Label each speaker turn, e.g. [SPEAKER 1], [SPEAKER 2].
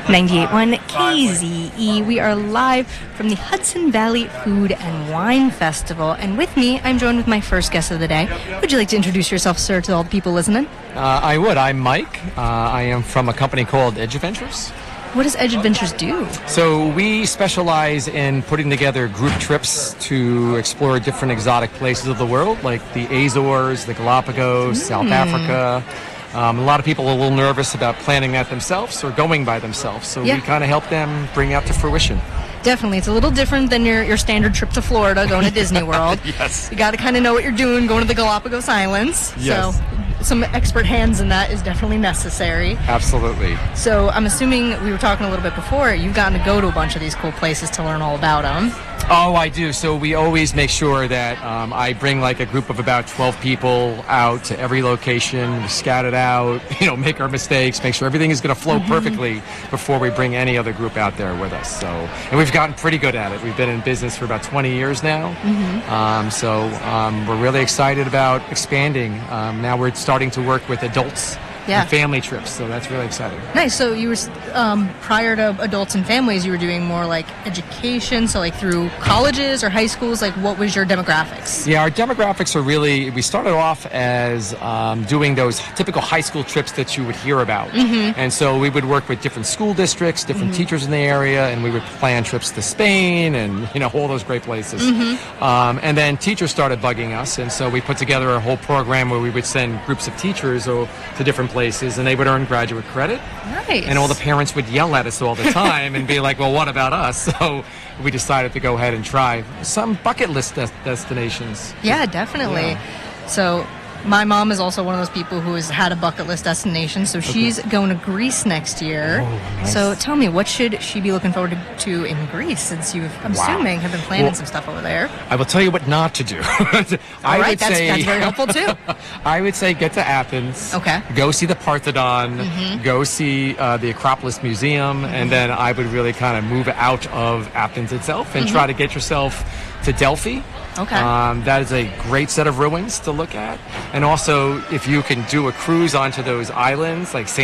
[SPEAKER 1] 98.1 KZE. We are live from the Hudson Valley Food and Wine Festival. And with me, I'm joined with my first guest of the day. Would you like to introduce yourself, sir, to all the people listening?
[SPEAKER 2] I would. I'm Mike. I am from a company called Edge Adventures.
[SPEAKER 1] What does Edge Adventures do?
[SPEAKER 2] So we specialize in putting together group trips to explore different exotic places of the world, like the Azores, the Galapagos, South Africa. A lot of people are a little nervous about planning that themselves or going by themselves, so we kind of help them bring that to fruition.
[SPEAKER 1] Definitely. It's a little different than your standard trip to Florida, going to Disney World.
[SPEAKER 2] Yes.
[SPEAKER 1] You got to kind of know what you're doing going to the Galapagos Islands.
[SPEAKER 2] Yes.
[SPEAKER 1] So some expert hands in that is definitely necessary.
[SPEAKER 2] Absolutely.
[SPEAKER 1] So I'm assuming, we were talking a little bit before, you've gotten to go to a bunch of these cool places to learn all about them.
[SPEAKER 2] Oh, I do. So we always make sure that I bring like a group of about 12 people out to every location, we scout it out, make our mistakes, make sure everything is going to flow perfectly before we bring any other group out there with us. So, and we've gotten pretty good at it. We've been in business for about 20 years now. So we're really excited about expanding. Now we're starting to work with adults and family trips, so that's really exciting.
[SPEAKER 1] Nice. So you were, prior to adults and families, you were doing more like education, so like through colleges or high schools, like what was your demographics?
[SPEAKER 2] Yeah, our demographics are really, we started off as doing those typical high school trips that you would hear about. And so we would work with different school districts, different teachers in the area, and we would plan trips to Spain and, all those great places. And then teachers started bugging us, and so we put together a whole program where we would send groups of teachers to different places, and they would earn graduate credit.
[SPEAKER 1] Nice.
[SPEAKER 2] And all the parents would yell at us all the time and be like, well, what about us? So we decided to go ahead and try some bucket list destinations.
[SPEAKER 1] Yeah, definitely.
[SPEAKER 2] Yeah.
[SPEAKER 1] So my mom is also one of those people who has had a bucket list destination, so she's going to Greece next year.
[SPEAKER 2] Oh, nice.
[SPEAKER 1] So tell me, what should she be looking forward to in Greece, since you, I'm assuming, have been planning some stuff over there?
[SPEAKER 2] I will tell you what not to do.
[SPEAKER 1] That's very helpful too.
[SPEAKER 2] I would say get to Athens.
[SPEAKER 1] Okay.
[SPEAKER 2] Go see the Parthenon. Go see the Acropolis Museum. And then I would really kind of move out of Athens itself and try to get yourself to Delphi.
[SPEAKER 1] Okay.
[SPEAKER 2] That is a great set of ruins to look at. And also, if you can do a cruise onto those islands, like St.